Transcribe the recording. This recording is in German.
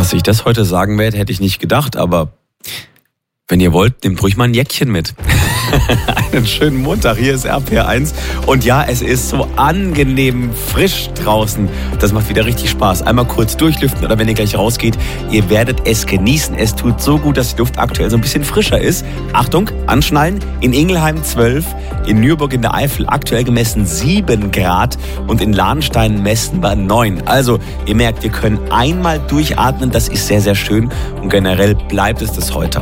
Dass ich das heute sagen werde, hätte ich nicht gedacht, aber wenn ihr wollt, nehmt ruhig mal ein Jäckchen mit. Einen schönen Montag, hier ist RPR1 und ja, es ist so angenehm frisch draußen. Das macht wieder richtig Spaß. Einmal kurz durchlüften oder wenn ihr gleich rausgeht, ihr werdet es genießen. Es tut so gut, dass die Luft aktuell so ein bisschen frischer ist. Achtung, anschnallen, in Ingelheim 12, in Nürburg in der Eifel aktuell gemessen 7 Grad und in Lahnstein messen wir 9. Also ihr merkt, wir können einmal durchatmen, das ist sehr, sehr schön und generell bleibt es das heute.